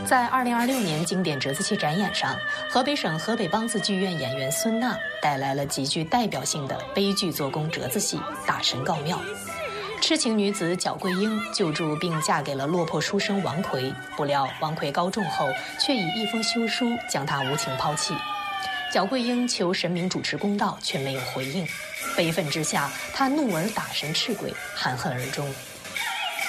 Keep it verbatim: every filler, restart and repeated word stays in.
在二零二六年经典折子戏展演上，河北省河北梆子剧院演员孙娜带来了极具代表性的悲剧做工折子戏《大神告庙》。痴情女子皎桂英救助并嫁给了落魄书生王奎，不料王奎高中后却以一封休书将她无情抛弃。皎桂英求神明主持公道，却没有回应。悲愤之下，她怒而打神赤鬼，含恨而终。